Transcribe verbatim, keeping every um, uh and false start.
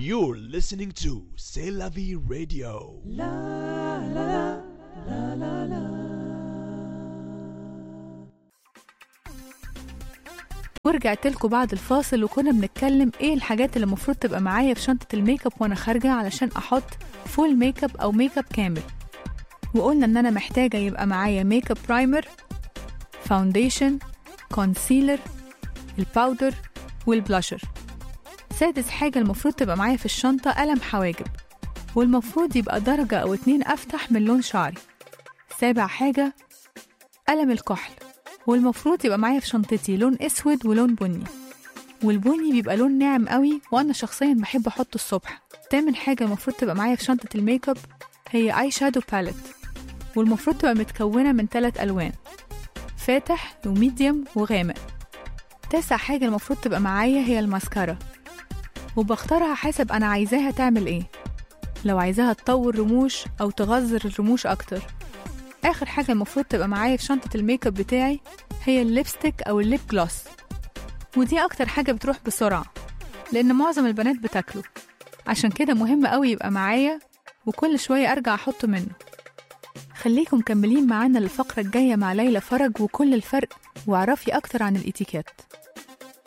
You're listening to C'est la vie radio. La la la la la. ورجعت لكم بعد الفاصل وكنا بنتكلم ايه الحاجات اللي المفروض تبقى معايا في شنطة الميك اب وانا خارجة علشان احط فول ميك اب او ميك اب كامل. وقلنا ان انا محتاجة يبقى معايا ميك اب برايمر، فاونديشن، كونسيلر، الباودر والبلاشر. سادس حاجة المفروض تبقى معايا في الشنطة قلم حواجب، والمفروض يبقى درجة او اتنين افتح من لون شعري. سابع حاجة قلم الكحل، والمفروض يبقى معايا في شنطتي لون اسود ولون بني، والبني بيبقى لون ناعم قوي وانا شخصيا بحب احطه الصبح. تامن حاجة المفروض تبقى معايا في شنطة الميك اب هي اي شادو باليت، والمفروض تبقى متكونة من ثلاث الوان، فاتح وميديوم وغامق. تاسع حاجة المفروض تبقى معايا هي الماسكارا، وبختارها حسب انا عايزاها تعمل ايه، لو عايزاها تطور رموش او تغذر الرموش اكتر. اخر حاجة المفروض تبقى معايا في شنطة الميك اب بتاعي هي الليبستيك او الليب جلوس، ودي اكتر حاجة بتروح بسرعة لان معظم البنات بتاكله، عشان كده مهم قوي يبقى معايا وكل شوية ارجع احطه منه. خليكم مكملين معانا للفقرة الجاية مع ليلى فرج وكل الفرق، واعرفي اكتر عن الاتيكيت.